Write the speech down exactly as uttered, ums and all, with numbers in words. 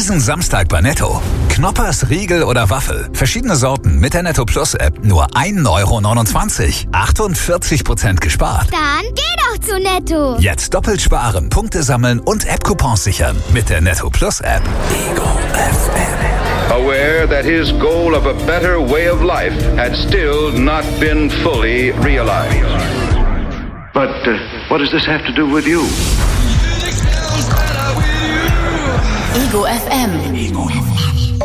Diesen Samstag bei Netto. Knoppers, Riegel oder Waffel. Verschiedene Sorten mit der Netto Plus App. Nur ein Euro neunundzwanzig. achtundvierzig Prozent gespart. Dann geh doch zu Netto. Jetzt doppelt sparen, Punkte sammeln und App-Coupons sichern. Mit der Netto Plus App. Ego F M. Aware that his goal of a better way of life had still not been fully realized. But uh, what does this have to do with you? Ego F M. Ego F M.